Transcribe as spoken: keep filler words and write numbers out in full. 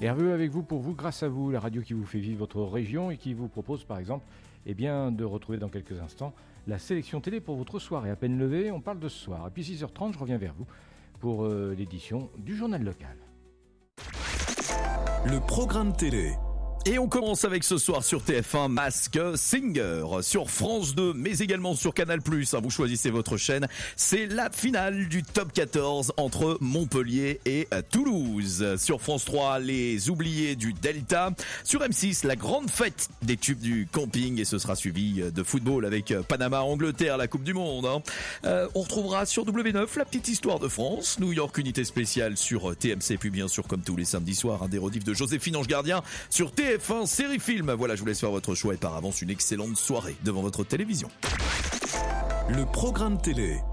Hervé avec vous, pour vous, grâce à vous, la radio qui vous fait vivre votre région et qui vous propose par exemple eh bien, de retrouver dans quelques instants la sélection télé pour votre soirée. À peine levée, on parle de ce soir. Et puis six heures trente, je reviens vers vous pour euh, l'édition du journal local. Le programme télé. Et on commence avec ce soir sur T F un Masked Singer, sur France deux, mais également sur Canal plus, hein, vous choisissez votre chaîne. C'est la finale du top quatorze entre Montpellier et Toulouse. Sur France trois, les oubliés du Delta. Sur M six, la grande fête des tubes du camping, et ce sera suivi de football avec Panama-Angleterre, la Coupe du Monde. Hein. Euh, on retrouvera sur W neuf la petite histoire de France, New York unité spéciale sur T M C, puis bien sûr comme tous les samedis soirs, un des rediffs de Joséphine Ange Gardien sur T F un série film. Voilà, je vous laisse faire votre choix et par avance une excellente soirée devant votre télévision. Le programme télé.